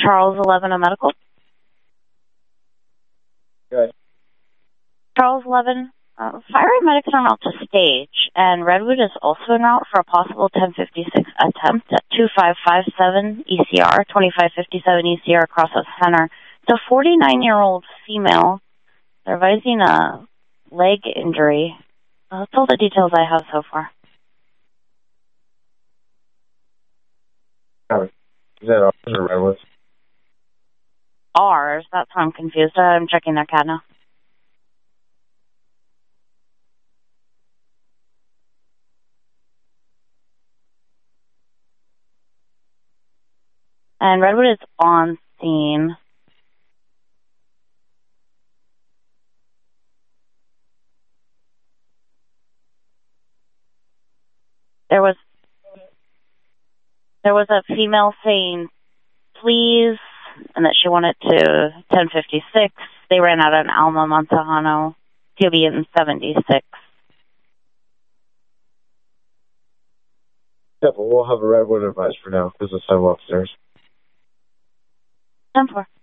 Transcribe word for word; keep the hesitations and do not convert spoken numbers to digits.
Charles eleven, a medical. Good. Charles eleven, uh, fire and medics are en route to stage, and Redwood is also en route for a possible ten fifty-six attempt at two five five seven E C R, twenty-five fifty-seven E C R across the center. It's a forty-nine-year-old female. They're advising a leg injury. Uh, that's all the details I have so far. Is that ours or Redwood's? Ours? That's how I'm confused. I'm checking their C A D now. And Redwood is on scene. There was there was a female saying, please, and that she wanted to ten fifty-six. They ran out on Alma Montejano. He'll be in seventy-six. Yeah, but we'll have a Redwood advice for now because the sun upstairs. ten four.